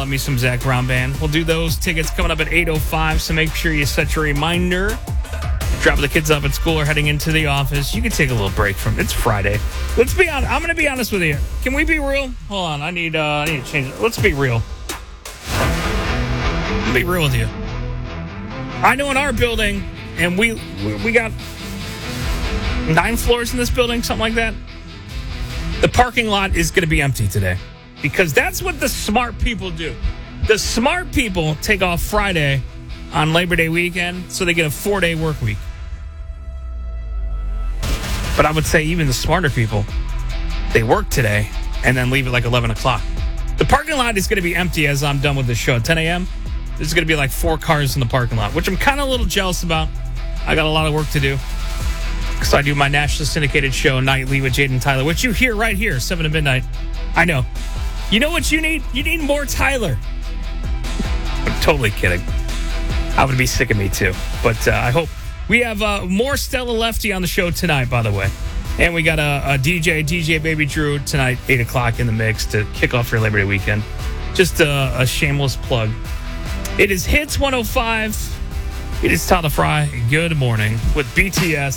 love me some Zach Brown Band. We'll do those tickets coming up at 8:05, so make sure you set your reminder. Dropping the kids off at school or heading into the office. You can take a little break from it's Friday. Let's be honest. I'm going to be honest with you. Can we be real? Hold on. I need to change it. Let's be real. I'll be real with you. I know in our building, and we got 9 floors in this building, something like that. The parking lot is going to be empty today because that's what the smart people do. The smart people take off Friday on Labor Day weekend so they get a 4-day work week. But I would say even the smarter people, they work today and then leave at like 11 o'clock. The parking lot is going to be empty as I'm done with the show at 10 a.m. There's going to be like 4 cars in the parking lot, which I'm kind of a little jealous about. I got a lot of work to do because I do my nationally syndicated show nightly with Jaden Tyler, which you hear right here, 7 to midnight. I know. You know what you need? You need more Tyler. I'm totally kidding. I would be sick of me too. But I hope we have more Stella Lefty on the show tonight, by the way. And we got a DJ Baby Drew tonight, 8 o'clock in the mix to kick off your Labor Day weekend. Just a shameless plug. It is Hits 105. It is Tyler Fry. Good morning with BTS.